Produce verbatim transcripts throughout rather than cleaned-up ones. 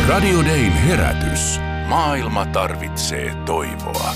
Radio Dayn herätys. Maailma tarvitsee toivoa.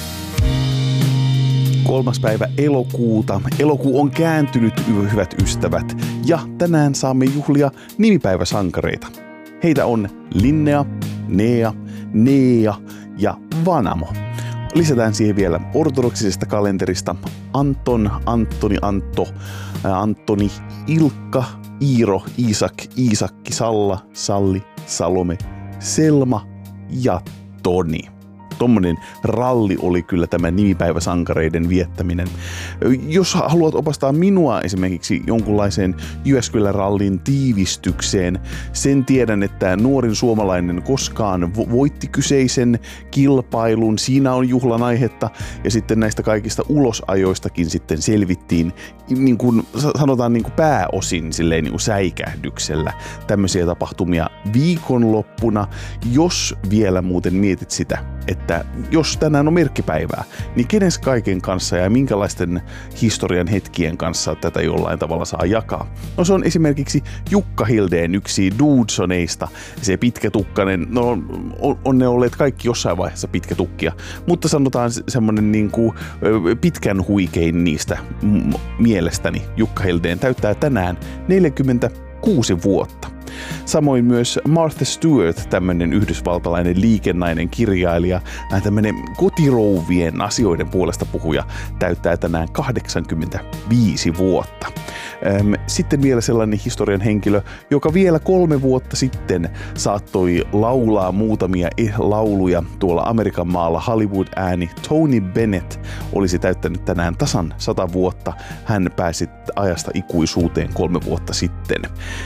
Kolmas päivä elokuuta. Elokuu on kääntynyt, hyvät ystävät. Ja tänään saamme juhlia nimipäiväsankareita. Heitä on Linnea, Nea, Nea ja Vanamo. Lisätään siihen vielä ortodoksisesta kalenterista Anton, Antoni, Antto, Antoni, Ilkka, Iiro, Iisak, Iisakki, Salla, Salli, Salome, Selma ja Toni. Tommonen ralli oli kyllä tämä nimipäiväsankareiden viettäminen. Jos haluat opastaa minua esimerkiksi jonkunlaiseen Jyväskylän rallin tiivistykseen, sen tiedän, että nuorin suomalainen koskaan vo- voitti kyseisen kilpailun. Siinä on juhlan aihetta ja sitten näistä kaikista ulosajoistakin sitten selvittiin niin kuin sanotaan niin kuin pääosin silleen niin kuin säikähdyksellä tämmöisiä tapahtumia viikonloppuna. Jos vielä muuten mietit sitä, että jos tänään on merkkipäivää, niin kenes kaiken kanssa ja minkälaisten historian hetkien kanssa tätä jollain tavalla saa jakaa? No se on esimerkiksi Jukka Hildén, yksi Dudesoneista, se pitkätukkainen, no on, on ne olleet kaikki jossain vaiheessa pitkätukkia, mutta sanotaan semmonen niin kuin pitkän huikein niistä m- mielestäni. Jukka Hildén täyttää tänään neljäkymmentäkuusi vuotta. Samoin myös Martha Stewart, tämmöinen yhdysvaltalainen liikennainen kirjailija, tämmöinen kotirouvien asioiden puolesta puhuja, täyttää tänään kahdeksankymmentäviisi vuotta. Sitten vielä sellainen historian henkilö, joka vielä kolme vuotta sitten saattoi laulaa muutamia lauluja tuolla Amerikan maalla. Hollywood-ääni Tony Bennett olisi täyttänyt tänään tasan sata vuotta. Hän pääsi ajasta ikuisuuteen kolme vuotta sitten.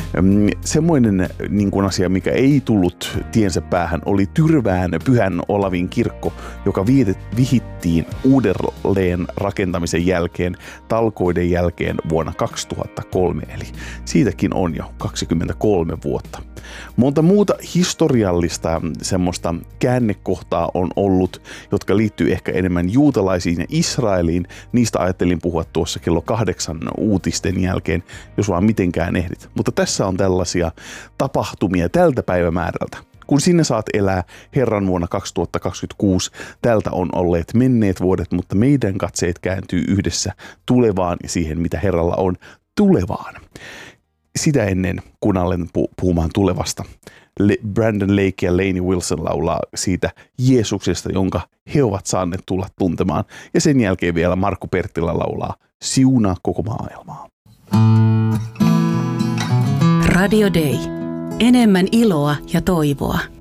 Semmoinen niin kuin asia, mikä ei tullut tiensä päähän, oli Tyrvään Pyhän Olavin kirkko, joka vietet, vihittiin uudelleen rakentamisen jälkeen, talkoiden jälkeen vuonna kaksituhattakolme, eli siitäkin on jo kaksikymmentäkolme vuotta. Monta muuta historiallista semmoista käännekohtaa on ollut, jotka liittyy ehkä enemmän juutalaisiin ja Israeliin. Niistä ajattelin puhua tuossa kello kahdeksan uutisten jälkeen, jos vaan mitenkään ehdit. Mutta tässä on tällaisia tapahtumia tältä päivämäärältä. Kun sinne saat elää Herran vuonna kaksituhattakaksikymmentäkuusi, tältä on olleet menneet vuodet, mutta meidän katseet kääntyy yhdessä tulevaan ja siihen, mitä Herralla on tulevaan. Sitä ennen, kun alen pu- puhumaan tulevasta, Le- Brandon Lake ja Lainey Wilson laulaa siitä Jeesuksesta, jonka he ovat saaneet tulla tuntemaan. Ja sen jälkeen vielä Markku Perttilä laulaa Siunaa koko maailmaa. Radio Day. Enemmän iloa ja toivoa.